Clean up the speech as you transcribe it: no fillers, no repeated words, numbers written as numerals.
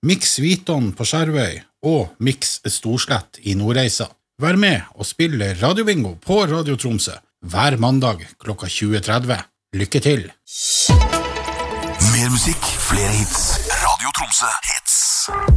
Mix Viton på Skjervøy og Mix Storslett i Nordreisa. Vær med og spill radiobingo på Radio Tromsø hver mandag klokka 20:30. Lykke til! Mer musikk, flere hits. Radio Tromsø hits.